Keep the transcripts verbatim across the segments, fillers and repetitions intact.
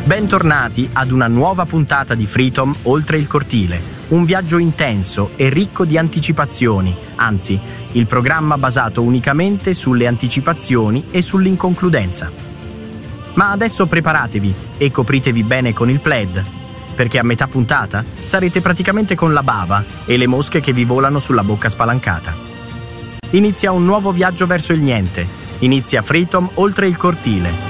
Bentornati ad una nuova puntata di Freedom Oltre il Cortile, un viaggio intenso e ricco di anticipazioni, anzi, il programma basato unicamente sulle anticipazioni e sull'inconcludenza. Ma adesso preparatevi e copritevi bene con il plaid, perché a metà puntata sarete praticamente con la bava e le mosche che vi volano sulla bocca spalancata. Inizia un nuovo viaggio verso il niente, inizia Freedom Oltre il Cortile.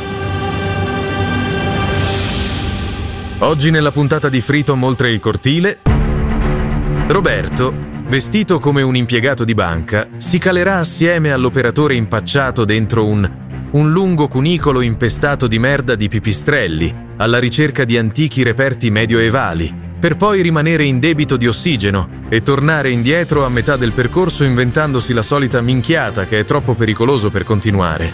Oggi nella puntata di Freedom Oltre il Cortile, Roberto, vestito come un impiegato di banca, si calerà assieme all'operatore impacciato dentro un, un lungo cunicolo impestato di merda di pipistrelli, alla ricerca di antichi reperti medioevali, per poi rimanere in debito di ossigeno e tornare indietro a metà del percorso inventandosi la solita minchiata che è troppo pericoloso per continuare.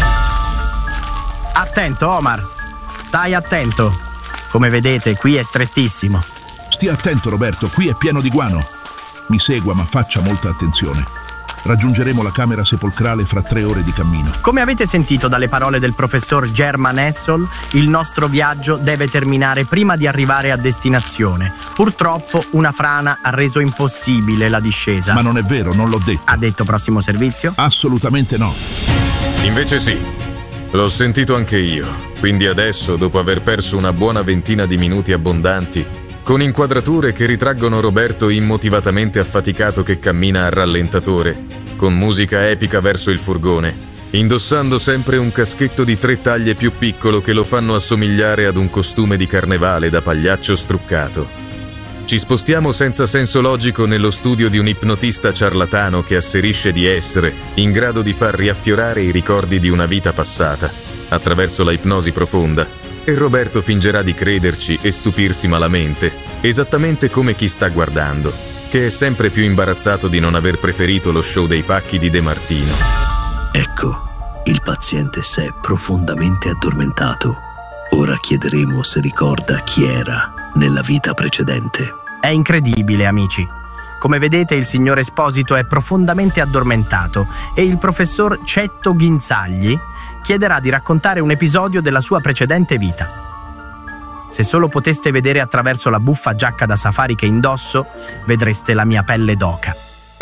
Attento, Omar! Stai attento! Come vedete, qui è strettissimo. Stia attento, Roberto, qui è pieno di guano. Mi segua, ma faccia molta attenzione. Raggiungeremo la camera sepolcrale fra tre ore di cammino. Come avete sentito dalle parole del professor German Essel, il nostro viaggio deve terminare prima di arrivare a destinazione. Purtroppo una frana ha reso impossibile la discesa. Ma non è vero, non l'ho detto. Ha detto prossimo servizio? Assolutamente no. Invece sì. L'ho sentito anche io. Quindi adesso, dopo aver perso una buona ventina di minuti abbondanti, con inquadrature che ritraggono Roberto immotivatamente affaticato che cammina a rallentatore, con musica epica verso il furgone, indossando sempre un caschetto di tre taglie più piccolo che lo fanno assomigliare ad un costume di carnevale da pagliaccio struccato. Ci spostiamo senza senso logico nello studio di un ipnotista ciarlatano che asserisce di essere in grado di far riaffiorare i ricordi di una vita passata attraverso la ipnosi profonda, e Roberto fingerà di crederci e stupirsi malamente, esattamente come chi sta guardando, che è sempre più imbarazzato di non aver preferito lo show dei pacchi di De Martino. Ecco, il paziente si è profondamente addormentato. Ora chiederemo se ricorda chi era nella vita precedente. È incredibile, amici. Come vedete, il signor Esposito è profondamente addormentato e il professor Cetto Ghinzagli chiederà di raccontare un episodio della sua precedente vita. Se solo poteste vedere attraverso la buffa giacca da safari che indosso, vedreste la mia pelle d'oca.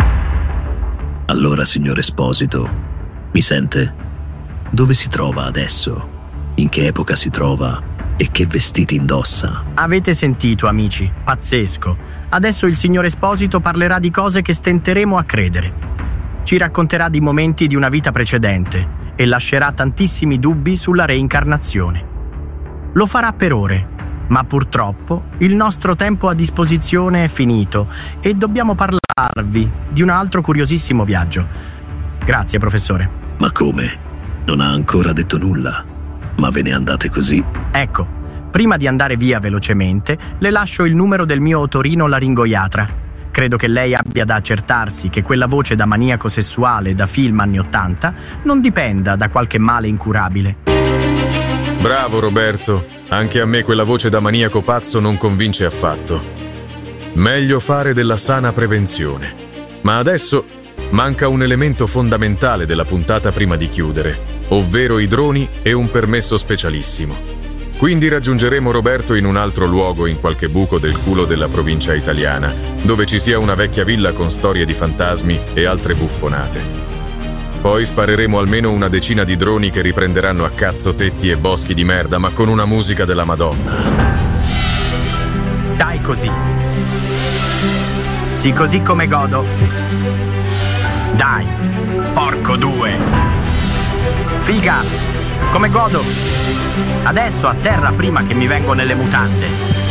Allora, signor Esposito, mi sente? Dove si trova adesso? In che epoca si trova? E che vestiti indossa? Avete sentito, amici? Pazzesco. Adesso il signor Esposito parlerà di cose che stenteremo a credere. Ci racconterà di momenti di una vita precedente e lascerà tantissimi dubbi sulla reincarnazione. Lo farà per ore, ma purtroppo il nostro tempo a disposizione è finito e dobbiamo parlarvi di un altro curiosissimo viaggio. Grazie, professore. Ma come? Non ha ancora detto nulla? Ma ve ne andate così? Ecco, prima di andare via velocemente, le lascio il numero del mio otorinolaringoiatra. Credo che lei abbia da accertarsi che quella voce da maniaco sessuale da film anni ottanta non dipenda da qualche male incurabile. Bravo Roberto, anche a me quella voce da maniaco pazzo non convince affatto. Meglio fare della sana prevenzione. Ma adesso manca un elemento fondamentale della puntata prima di chiudere, ovvero i droni e un permesso specialissimo. Quindi raggiungeremo Roberto in un altro luogo in qualche buco del culo della provincia italiana, dove ci sia una vecchia villa con storie di fantasmi e altre buffonate. Poi spareremo almeno una decina di droni che riprenderanno a cazzo tetti e boschi di merda, ma con una musica della Madonna. Dai così. Sì, così come godo. Dai, porco due. Figa, come godo. Adesso a terra prima che mi vengo nelle mutande.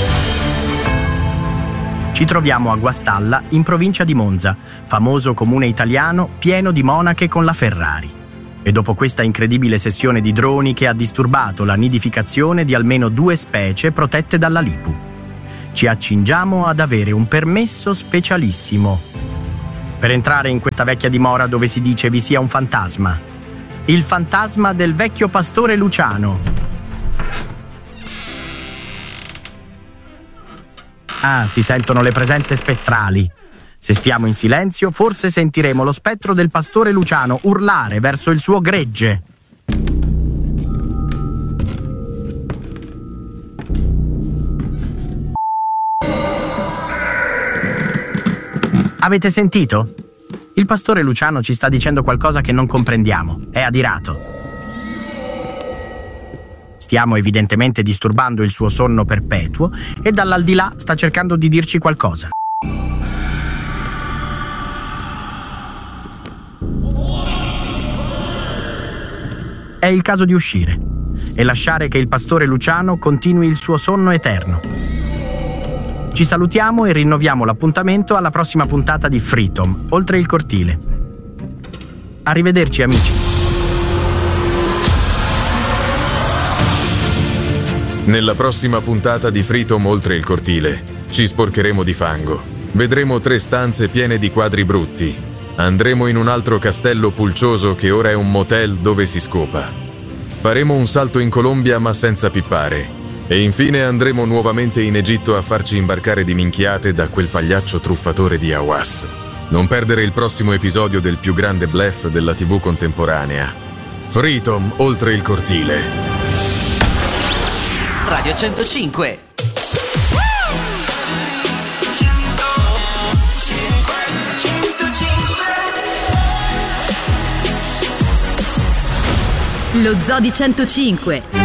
Ci troviamo a Guastalla, in provincia di Monza, famoso comune italiano pieno di monache con la Ferrari. E dopo questa incredibile sessione di droni che ha disturbato la nidificazione di almeno due specie protette dalla L I P U, ci accingiamo ad avere un permesso specialissimo per entrare in questa vecchia dimora dove si dice vi sia un fantasma. Il fantasma del vecchio pastore Luciano. Ah, si sentono le presenze spettrali. Se stiamo in silenzio, forse sentiremo lo spettro del pastore Luciano urlare verso il suo gregge. Avete sentito? Il pastore Luciano ci sta dicendo qualcosa che non comprendiamo. È adirato. Stiamo evidentemente disturbando il suo sonno perpetuo e dall'aldilà sta cercando di dirci qualcosa. È il caso di uscire e lasciare che il pastore Luciano continui il suo sonno eterno. Ci salutiamo e rinnoviamo l'appuntamento alla prossima puntata di Freetom, oltre il cortile. Arrivederci amici. Nella prossima puntata di Freetom, oltre il cortile, ci sporcheremo di fango. Vedremo tre stanze piene di quadri brutti. Andremo in un altro castello pulcioso che ora è un motel dove si scopa. Faremo un salto in Colombia ma senza pippare. E infine andremo nuovamente in Egitto a farci imbarcare di minchiate da quel pagliaccio truffatore di Hawass. Non perdere il prossimo episodio del più grande bluff della tivù contemporanea. Freetom, oltre il cortile. Radio centocinque. Lo Zoo di centocinque.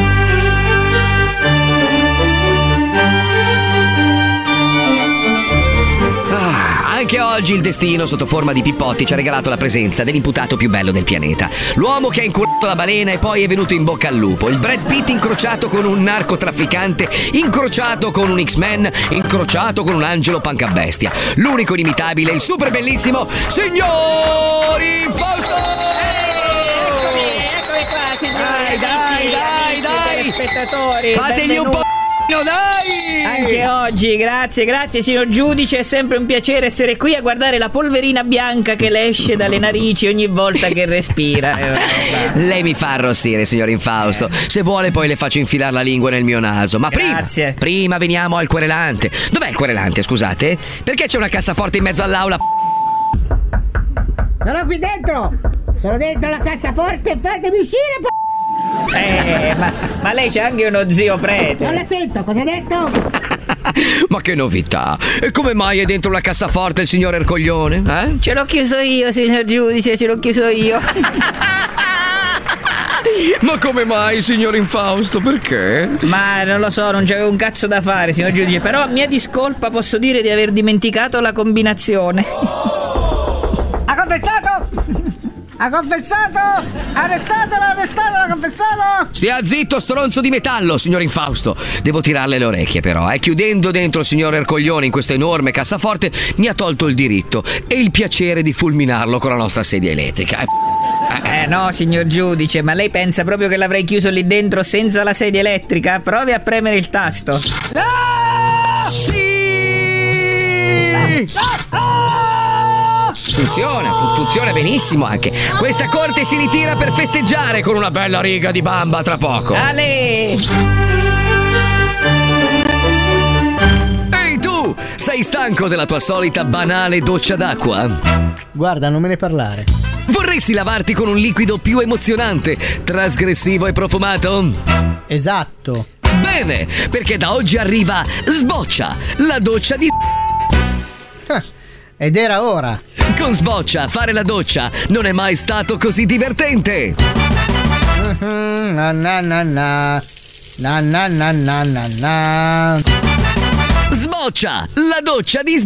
Anche oggi il destino, sotto forma di Pippotti, ci ha regalato la presenza dell'imputato più bello del pianeta. L'uomo che ha inculato la balena e poi è venuto in bocca al lupo. Il Brad Pitt incrociato con un narcotrafficante, incrociato con un X-Men, incrociato con un angelo pancabestia. L'unico inimitabile, il super bellissimo signor Infausto! Eccomi, eccomi qua, signori. Dai, dai, dai, dai! Spettatori, fategli un po', dai! Anche oggi, grazie, grazie signor giudice, è sempre un piacere essere qui a guardare la polverina bianca che le esce dalle narici ogni volta che respira. Lei mi fa arrossire, signor Infausto. Se vuole poi le faccio infilare la lingua nel mio naso. Ma prima, grazie. prima veniamo al querelante. Dov'è il querelante, scusate? Perché c'è una cassaforte in mezzo all'aula? Sono qui dentro! Sono dentro la cassaforte, fatemi uscire, p***o! Eh, ma, ma lei c'è anche uno zio prete. Non la sento, cosa hai detto? Ma che novità! E come mai è dentro la cassaforte il signor Ercoglione? Eh? Ce l'ho chiuso io, signor giudice, ce l'ho chiuso io. Ma come mai, signor Infausto? Perché? Ma non lo so, non c'avevo un cazzo da fare, signor giudice. Però a mia discolpa posso dire di aver dimenticato la combinazione. Ha confessato? Ha confessato? Arrestatelo, arrestatelo, ha confessato? Stia zitto, stronzo di metallo, signor Infausto. Devo tirarle le orecchie, però. Eh. Chiudendo dentro il signor Ercoglione in questo enorme cassaforte, mi ha tolto il diritto e il piacere di fulminarlo con la nostra sedia elettrica. Eh no, signor giudice, ma lei pensa proprio che l'avrei chiuso lì dentro senza la sedia elettrica? Provi a premere il tasto. No! Sì! Funziona, funziona benissimo anche. Questa corte si ritira per festeggiare con una bella riga di bamba tra poco. Ale! Ehi tu, sei stanco della tua solita banale doccia d'acqua? Guarda, non me ne parlare. Vorresti lavarti con un liquido più emozionante, trasgressivo e profumato? Esatto. Bene, perché da oggi arriva Sboccia, la doccia di... Ed era ora. Con Sboccia fare la doccia non è mai stato così divertente. Na na na na. Na na na na na na. Sboccia, la doccia di Sboccia.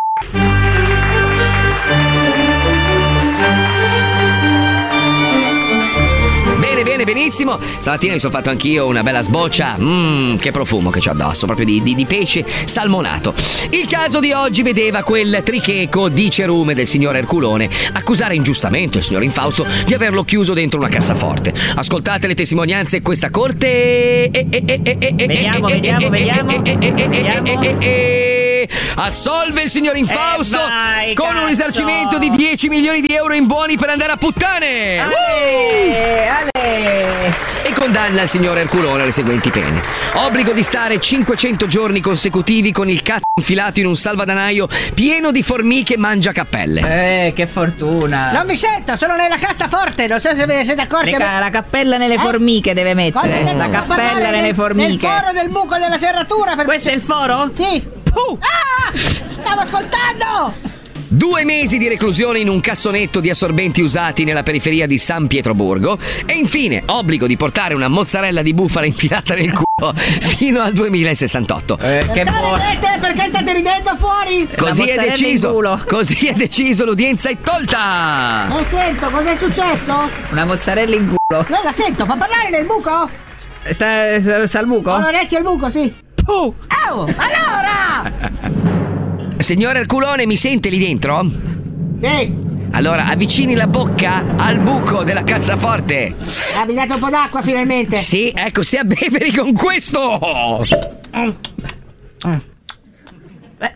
Bene, bene, benissimo. Stamattina mi sono fatto anch'io una bella sboccia. Mmm, che profumo che c'ho addosso, proprio di, di, di pesce salmonato. Il caso di oggi vedeva quel tricheco di cerume del signor Erculone accusare ingiustamente il signor Infausto di averlo chiuso dentro una cassaforte. Ascoltate le testimonianze, questa corte. Vediamo, vediamo, vediamo. Vediamo. Assolve il signor Infausto eh vai, con cazzo. un risarcimento di dieci milioni di euro in buoni per andare a puttane. Ale, ale. E condanna il signor Erculone alle seguenti pene: obbligo di stare cinquecento giorni consecutivi con il cazzo infilato in un salvadanaio pieno di formiche mangiacappelle. Eh, che fortuna. Non mi sento, sono nella cassaforte, non so se ve ne siete accorti. Raga, la cappella nelle eh? formiche deve mettere. Cosa La cappella nelle nel, formiche. Nel foro del buco della serratura. Per... Questo è il foro? Sì. Puh. Ah! Stavo ascoltando! due mesi di reclusione in un cassonetto di assorbenti usati nella periferia di San Pietroburgo e infine obbligo di portare una mozzarella di bufala infilata nel culo fino al duemilasessantotto. Eh, che buono. Ridete, perché state ridendo fuori? Così è mozzarella in deciso. culo. Così è deciso, l'udienza è tolta. Non sento, cos'è successo? Una mozzarella in culo. Non la sento, fa parlare nel buco? Sta, sta, sta al buco? Ho l'orecchio al buco, sì. Puh. Oh, allora! Signor Erculone, mi sente lì dentro? Sì. Allora, avvicini la bocca al buco della cassaforte. Ha bisogno un po' d'acqua finalmente. Sì, ecco, si abbeveri con questo. Mm. Mm. Beh.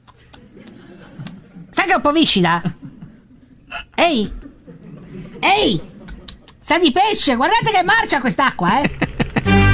Sai che è un po' viscida? Ehi! Ehi! Sa di pesce, guardate che marcia quest'acqua, eh!